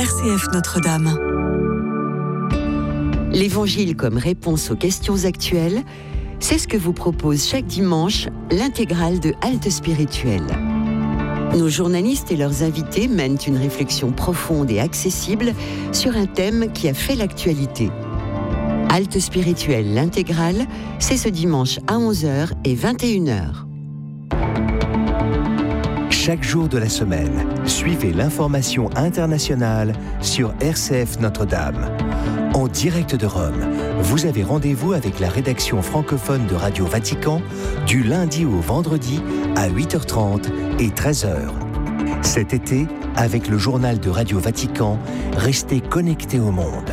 RCF Notre-Dame. L'Évangile comme réponse aux questions actuelles, c'est ce que vous propose chaque dimanche l'intégrale de Halte Spirituelle. Nos journalistes et leurs invités mènent une réflexion profonde et accessible sur un thème qui a fait l'actualité. Halte Spirituelle, l'intégrale, c'est ce dimanche à 11h et 21h. Chaque jour de la semaine, suivez l'information internationale sur RCF Notre-Dame. En direct de Rome, vous avez rendez-vous avec la rédaction francophone de Radio Vatican du lundi au vendredi à 8h30 et 13h. Cet été, avec le journal de Radio Vatican, restez connectés au monde.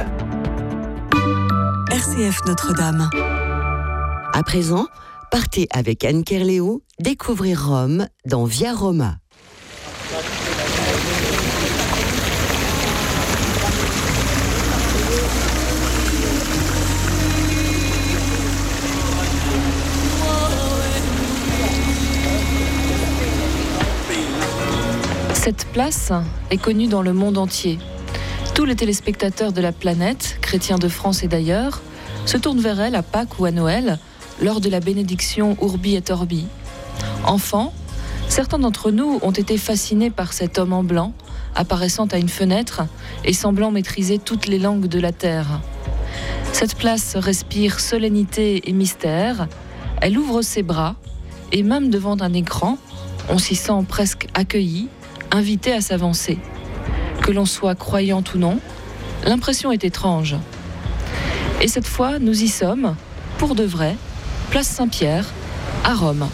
RCF Notre-Dame. À présent, partez avec Anne Kerléo découvrir Rome dans Via Roma. Cette place est connue dans le monde entier. Tous les téléspectateurs de la planète, chrétiens de France et d'ailleurs, se tournent vers elle à Pâques ou à Noël, lors de la bénédiction Urbi et Orbi. Enfants, certains d'entre nous ont été fascinés par cet homme en blanc, apparaissant à une fenêtre et semblant maîtriser toutes les langues de la terre. Cette place respire solennité et mystère, elle ouvre ses bras, et même devant un écran, on s'y sent presque accueilli, invité à s'avancer. Que l'on soit croyant ou non, l'impression est étrange. Et cette fois, nous y sommes, pour de vrai, place Saint-Pierre, à Rome.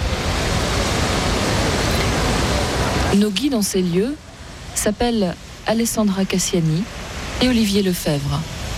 Nos guides en ces lieux s'appellent Alessandra Cassiani et Olivier Lefebvre.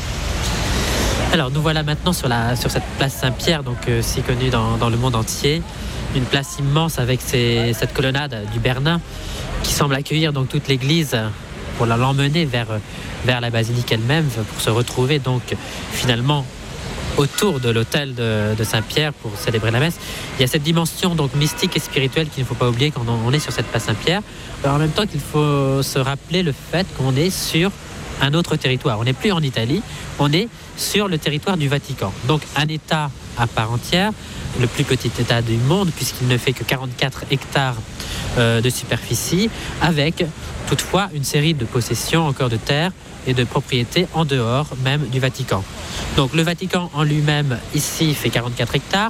Alors nous voilà maintenant sur cette place Saint-Pierre, donc si connue dans le monde entier. Une place immense avec cette colonnade du Bernin qui semble accueillir donc toute l'église pour l'emmener vers la basilique elle-même pour se retrouver donc finalement autour de l'autel de Saint-Pierre pour célébrer la messe. Il y a cette dimension donc mystique et spirituelle qu'il ne faut pas oublier quand on est sur cette place Saint-Pierre. En même temps qu'il faut se rappeler le fait qu'on est sur un autre territoire. On n'est plus en Italie, on est sur le territoire du Vatican. Donc un État à part entière, le plus petit État du monde puisqu'il ne fait que 44 hectares de superficie, avec toutefois une série de possessions encore de terres et de propriétés en dehors même du Vatican. Donc le Vatican en lui-même ici fait 44 hectares,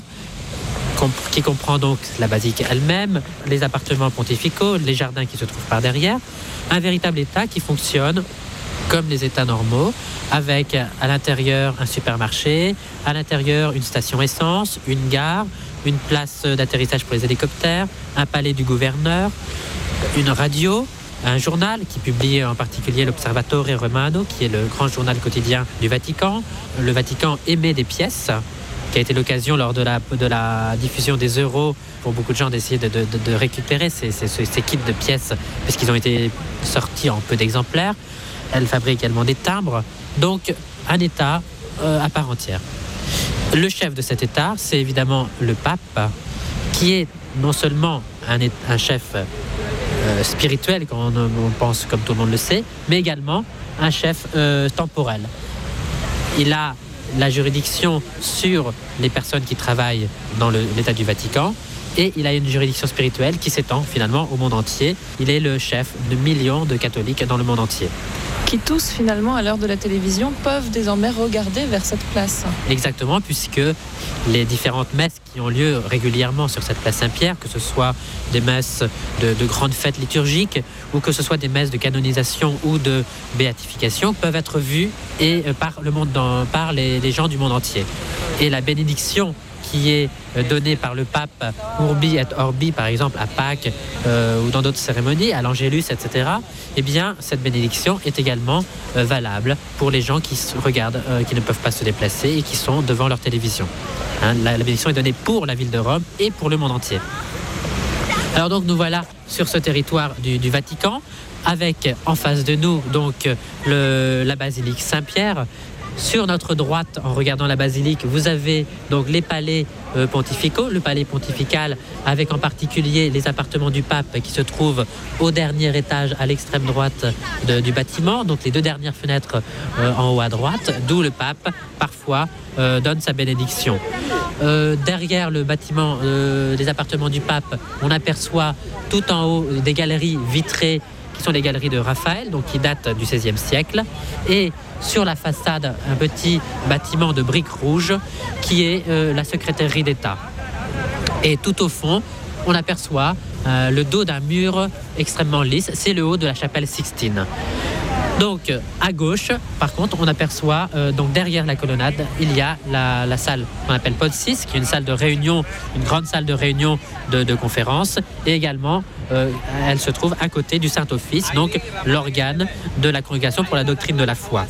qui comprend donc la basilique elle-même, les appartements pontificaux, les jardins qui se trouvent par derrière, un véritable État qui fonctionne comme les États normaux, avec à l'intérieur un supermarché, à l'intérieur une station essence, une gare, une place d'atterrissage pour les hélicoptères, un palais du gouverneur, une radio, un journal qui publie en particulier l'Observatore Romano, qui est le grand journal quotidien du Vatican. Le Vatican émet des pièces, qui a été l'occasion lors de la diffusion des euros pour beaucoup de gens d'essayer de récupérer ces kits de pièces, puisqu'ils ont été sortis en peu d'exemplaires. Elle fabrique également des timbres, donc un État à part entière. Le chef de cet État, c'est évidemment le pape, qui est non seulement un chef spirituel, comme on pense, comme tout le monde le sait, mais également un chef temporel. Il a la juridiction sur les personnes qui travaillent dans l'État du Vatican, et il a une juridiction spirituelle qui s'étend finalement au monde entier. Il est le chef de millions de catholiques dans le monde entier. Qui tous, finalement, à l'heure de la télévision, peuvent désormais regarder vers cette place. Exactement, puisque les différentes messes qui ont lieu régulièrement sur cette place Saint-Pierre, que ce soit des messes de grandes fêtes liturgiques ou que ce soit des messes de canonisation ou de béatification, peuvent être vues par les gens du monde entier. Et la bénédiction qui est donnée par le pape Urbi et Orbi, par exemple, à Pâques ou dans d'autres cérémonies, à l'Angélus, etc., eh bien, cette bénédiction est également valable pour les gens qui regardent, qui ne peuvent pas se déplacer et qui sont devant leur télévision. La bénédiction est donnée pour la ville de Rome et pour le monde entier. Alors donc, nous voilà sur ce territoire du Vatican, avec en face de nous donc la basilique Saint-Pierre, Sur notre droite, en regardant la basilique, vous avez donc les palais pontificaux, le palais pontifical avec en particulier les appartements du pape qui se trouvent au dernier étage à l'extrême droite du bâtiment, donc les 2 dernières fenêtres en haut à droite, d'où le pape parfois donne sa bénédiction. Derrière le bâtiment des appartements du pape, on aperçoit tout en haut des galeries vitrées qui sont les galeries de Raphaël, donc qui datent du XVIe siècle, et sur la façade, un petit bâtiment de briques rouges qui est la secrétairie d'État. Et tout au fond, on aperçoit le dos d'un mur extrêmement lisse, c'est le haut de la chapelle Sixtine. Donc à gauche, par contre, on aperçoit donc derrière la colonnade, il y a la salle qu'on appelle Pod 6, qui est une salle de réunion, une grande salle de réunion de conférences, et également elle se trouve à côté du Saint-Office, donc l'organe de la Congrégation pour la doctrine de la foi.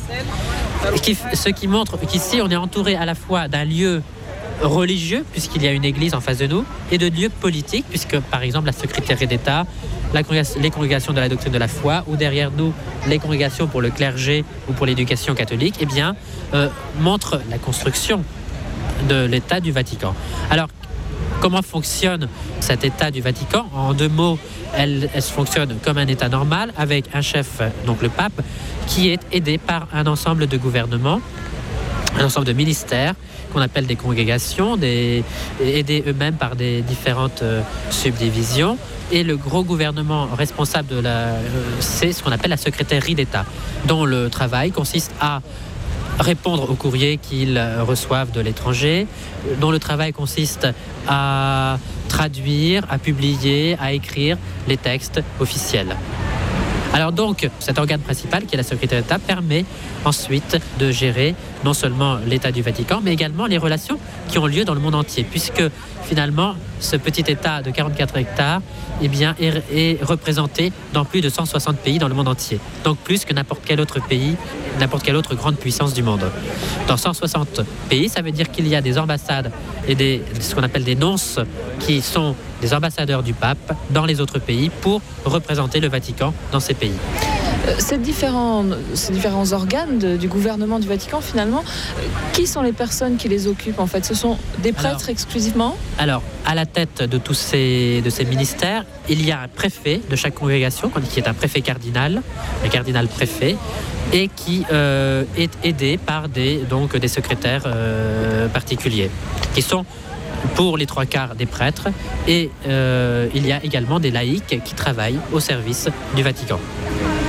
Ce qui montre qu'ici on est entouré à la fois d'un lieu religieux, puisqu'il y a une église en face de nous, et de lieux politiques, puisque par exemple la secrétaire d'État, les congrégations de la doctrine de la foi, ou derrière nous les congrégations pour le clergé ou pour l'éducation catholique, eh bien, montrent la construction de l'État du Vatican. Alors, comment fonctionne cet État du Vatican? En 2 mots, elle fonctionne comme un État normal, avec un chef, donc le pape, qui est aidé par un ensemble de gouvernements, un ensemble de ministères, qu'on appelle des congrégations, aidés eux-mêmes par des différentes subdivisions. Et le gros gouvernement responsable c'est ce qu'on appelle la secrétairie d'État, dont le travail consiste à répondre aux courriers qu'ils reçoivent de l'étranger, dont le travail consiste à traduire, à publier, à écrire les textes officiels. Alors donc, cet organe principal, qui est la secrétaire d'État, permet ensuite de gérer non seulement l'État du Vatican, mais également les relations qui ont lieu dans le monde entier, puisque finalement, ce petit État de 44 hectares eh bien, est représenté dans plus de 160 pays dans le monde entier. Donc plus que n'importe quel autre pays, n'importe quelle autre grande puissance du monde. Dans 160 pays, ça veut dire qu'il y a des ambassades et ce qu'on appelle des nonces, qui sont des ambassadeurs du pape dans les autres pays pour représenter le Vatican dans ces pays. Ces différents organes du gouvernement du Vatican, finalement, qui sont les personnes qui les occupent en fait? Ce sont des prêtres exclusivement? Alors, à la tête de tous ces ministères, il y a un préfet de chaque congrégation, qui est un préfet cardinal, un cardinal préfet, et qui est aidé par des secrétaires particuliers, qui sont pour les 3/4 des prêtres, et il y a également des laïcs qui travaillent au service du Vatican.